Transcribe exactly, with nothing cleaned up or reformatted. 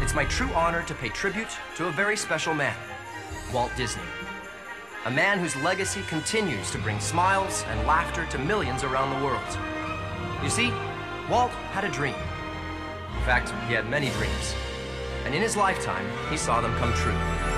It's my true honor to pay tribute to a very special man, Walt Disney. A man whose legacy continues to bring smiles and laughter to millions around the world. You see, Walt had a dream. In fact, he had many dreams. And in his lifetime, he saw them come true.